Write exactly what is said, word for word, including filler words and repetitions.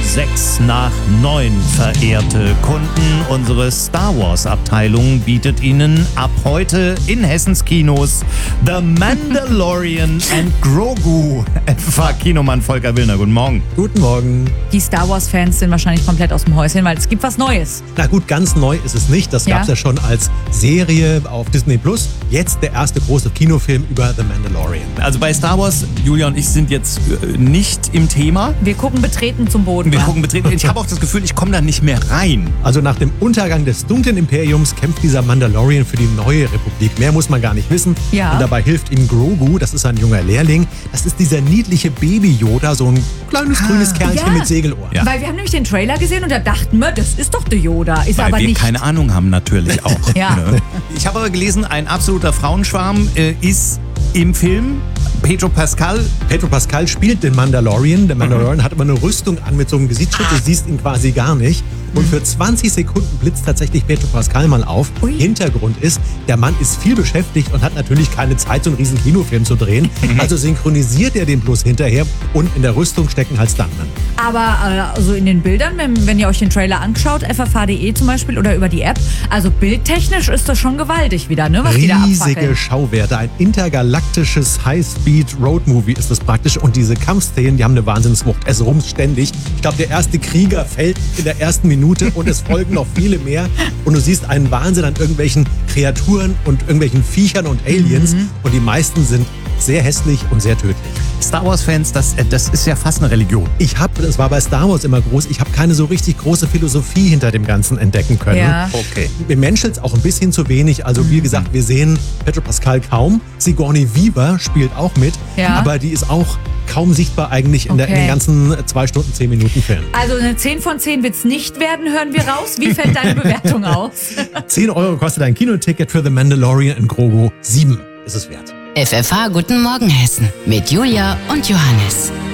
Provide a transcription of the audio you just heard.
Sechs nach neun, verehrte Kunden. Unsere Star Wars Abteilung bietet Ihnen ab heute in Hessens Kinos The Mandalorian and Grogu. Etwa Kinomann Volker Willner, guten Morgen. Guten Morgen. Die Star Wars Fans sind wahrscheinlich komplett aus dem Häuschen, weil es gibt was Neues. Na gut, ganz neu ist es nicht. Das Ja. gab es ja schon als Serie auf Disney Plus. Jetzt der erste große Kinofilm über The Mandalorian. Also bei Star Wars, Julia und ich sind jetzt äh, nicht im Thema. Wir gucken betreten zum Boden. Wir gucken betreten. Ich habe auch das Gefühl, ich komme da nicht mehr rein. Also nach dem Untergang des dunklen Imperiums kämpft dieser Mandalorian für die neue Republik. Mehr muss man gar nicht wissen. Ja. Und dabei hilft ihm Grogu, das ist ein junger Lehrling. Das ist dieser niedliche Baby-Yoda, so ein kleines grünes Kerlchen Ja. mit Segelohr. Ja. Weil wir haben nämlich den Trailer gesehen und da dachten wir, das ist doch der Yoda. Ist Weil aber wir nicht. keine Ahnung haben natürlich auch. Ja. Ne? Ich habe aber gelesen, ein absoluter Frauenschwarm äh, ist im Film Pedro Pascal. Pedro Pascal spielt den Mandalorian. Der Mandalorian mhm. hat immer eine Rüstung an mit so einem Gesichtsschutz. Du siehst ihn quasi gar nicht. Und für zwanzig Sekunden blitzt tatsächlich Pedro Pascal mal auf. Ui. Hintergrund ist, der Mann ist viel beschäftigt und hat natürlich keine Zeit, so einen riesen Kinofilm zu drehen. Also synchronisiert er den bloß hinterher und in der Rüstung stecken halt Stuntmen. Aber äh, also in den Bildern, wenn, wenn ihr euch den Trailer anschaut, f f h punkt d e zum Beispiel oder über die App, also bildtechnisch ist das schon gewaltig wieder, ne? Was die da Riesige abfackeln. Schauwerte, ein intergalaktisches High-Speed-Road-Movie ist das praktisch. Und diese Kampfszenen, die haben eine Wahnsinnswucht. Es rumst ständig. Ich glaube, der erste Krieger fällt in der ersten Minute und es folgen noch viele mehr. Und du siehst einen Wahnsinn an irgendwelchen Kreaturen und irgendwelchen Viechern und Aliens. Mhm. Und die meisten sind sehr hässlich und sehr tödlich. Star Wars-Fans, das, das ist ja fast eine Religion. Ich habe, das war bei Star Wars immer groß, ich habe keine so richtig große Philosophie hinter dem Ganzen entdecken können. Ja. Okay. Mir menschelt es auch ein bisschen zu wenig. Also wie gesagt, wir sehen Pedro Pascal kaum. Sigourney Weaver spielt auch mit, Ja. aber die ist auch kaum sichtbar eigentlich in, der, in den Okay. ganzen zwei Stunden, zehn Minuten Film. Also eine zehn von zehn wird es nicht werden, hören wir raus. Wie fällt deine Bewertung aus? zehn Euro kostet ein Kinoticket für The Mandalorian in Grogu. sieben ist es wert. F F H Guten Morgen Hessen mit Julia und Johannes.